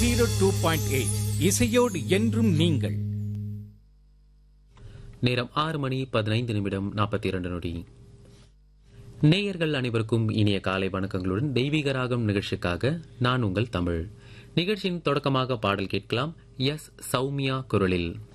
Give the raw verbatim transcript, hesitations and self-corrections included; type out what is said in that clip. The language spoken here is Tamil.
ஜீரோ டூ பாயிண்ட் எயிட் இசையோடு என்றும் நீங்கள். நேரம் ஆறு மணி பதினைந்து நிமிடம் நாற்பத்தி இரண்டு நொடி. நேயர்கள் அனைவருக்கும் இனிய காலை வணக்கங்களுடன் தெய்வீக ராகம் நிகழ்ச்சிக்காக நான் உங்கள் தமிழ். நிகழ்ச்சியின் தொடக்கமாக பாடல் கேட்கலாம். எஸ் சௌமியா குரலில்.